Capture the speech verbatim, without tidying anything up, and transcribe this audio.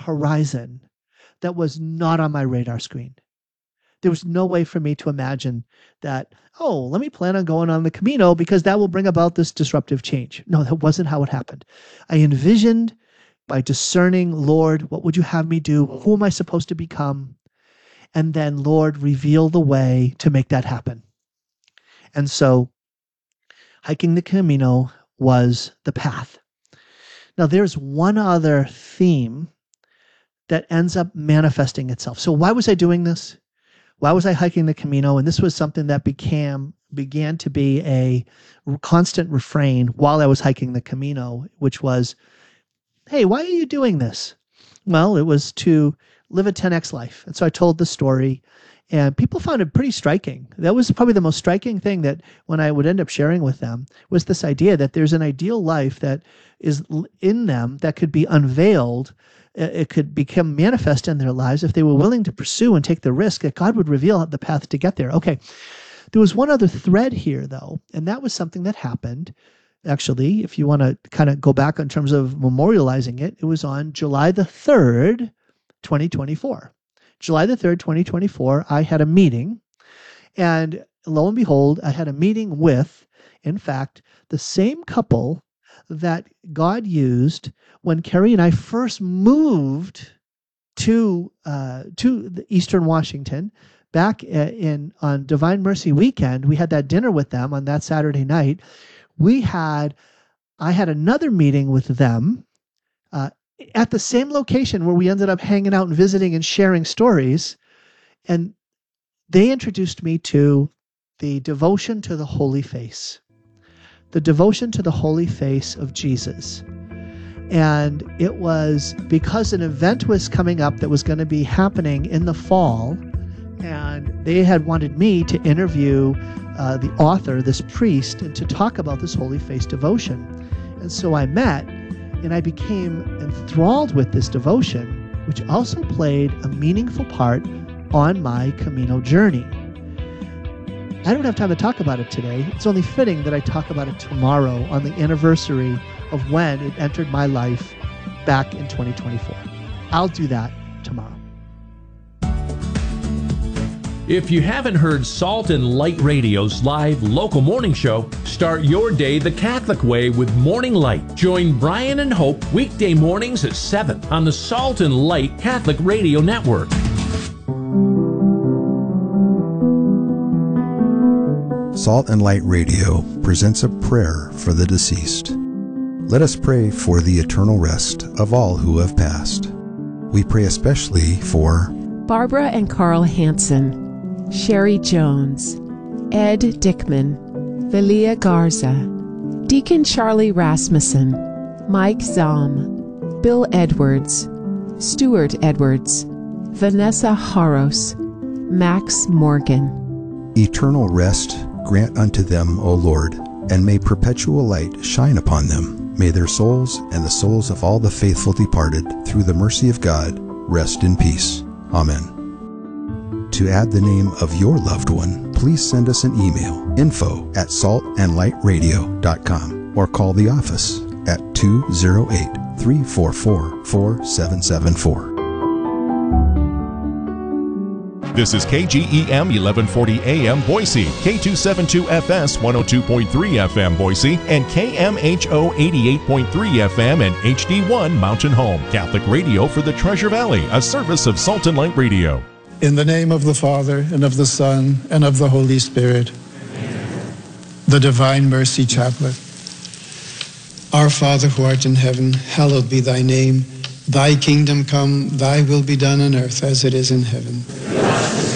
horizon that was not on my radar screen. There was no way for me to imagine that, oh, let me plan on going on the Camino because that will bring about this disruptive change. No, that wasn't how it happened. I envisioned by discerning, Lord, what would you have me do? Who am I supposed to become? And then, Lord, reveal the way to make that happen. And so hiking the Camino was the path. Now, there's one other theme that ends up manifesting itself. So why was I doing this? Why was I hiking the Camino? And this was something that became began to be a constant refrain while I was hiking the Camino, which was, hey, why are you doing this? Well, it was to live a ten X life. And so I told the story, and people found it pretty striking. That was probably the most striking thing that when I would end up sharing with them was this idea that there's an ideal life that is in them that could be unveiled. It could become manifest in their lives if they were willing to pursue and take the risk that God would reveal the path to get there. Okay, there was one other thread here, though, and that was something that happened. Actually, if you want to kind of go back in terms of memorializing it, it was on July the third, twenty twenty-four. July the third, twenty twenty-four, I had a meeting, and lo and behold, I had a meeting with, in fact, the same couple that God used when Carrie and I first moved to uh, to the Eastern Washington back in on Divine Mercy weekend. We had that dinner with them on that Saturday night. We had, I had another meeting with them uh, at the same location where we ended up hanging out and visiting and sharing stories. And they introduced me to the devotion to the Holy Face, the devotion to the Holy Face of Jesus. And it was because an event was coming up that was going to be happening in the fall, and they had wanted me to interview uh, the author, this priest, and to talk about this Holy Face devotion. And so I met, and I became enthralled with this devotion, which also played a meaningful part on my Camino journey. I don't have time to talk about it today. It's only fitting that I talk about it tomorrow on the anniversary of when it entered my life back in twenty twenty-four. I'll do that tomorrow. If you haven't heard Salt and Light Radio's live local morning show, start your day the Catholic way with Morning Light. Join Brian and Hope weekday mornings at seven on the Salt and Light Catholic Radio Network. Salt and Light Radio presents a prayer for the deceased. Let us pray for the eternal rest of all who have passed. We pray especially for Barbara and Carl Hansen, Sherry Jones, Ed Dickman, Velia Garza, Deacon Charlie Rasmussen, Mike Zahm, Bill Edwards, Stuart Edwards, Vanessa Haros, Max Morgan. Eternal rest grant unto them, O Lord, and may perpetual light shine upon them. May their souls and the souls of all the faithful departed, through the mercy of God, rest in peace. Amen. To add the name of your loved one, please send us an email, info at salt and light radio dot com, or call the office at two oh eight, three four four, four seven seven four. This is K G E M eleven forty A M Boise, K two seventy-two F S one oh two point three F M Boise, and K M H O eighty-eight point three F M and H D one Mountain Home. Catholic radio for the Treasure Valley, a service of Salt and Light Radio. In the name of the Father, and of the Son, and of the Holy Spirit. Amen. The Divine Mercy Chaplet. Our Father who art in heaven, hallowed be thy name. Thy kingdom come, thy will be done on earth as it is in heaven.